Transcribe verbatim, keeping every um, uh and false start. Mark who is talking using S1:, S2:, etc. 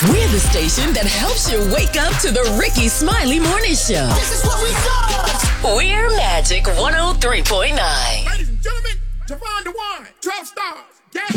S1: We're the station that helps you wake up to the Ricky Smiley Morning Show.
S2: This is what we do.
S1: We're Magic one oh three point nine.
S3: Ladies and gentlemen, Javon DeWine, twelve stars.